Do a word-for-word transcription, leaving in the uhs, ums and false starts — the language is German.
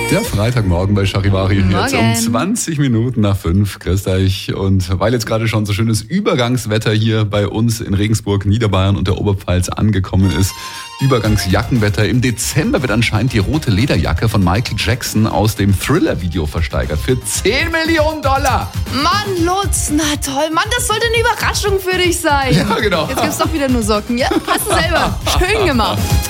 Der Freitagmorgen bei Charivari, jetzt um Morgen. zwanzig Minuten nach fünf. Grüßt euch. Und weil jetzt gerade schon so schönes Übergangswetter hier bei uns in Regensburg, Niederbayern und der Oberpfalz angekommen ist, Übergangsjackenwetter. Im Dezember wird anscheinend die rote Lederjacke von Michael Jackson aus dem Thriller-Video versteigert für zehn Millionen Dollar. Mann, Lutz, na toll. Mann, das sollte eine Überraschung für dich sein. Ja, genau. Jetzt gibt's doch wieder nur Socken, ja? Hast du selber. Schön gemacht.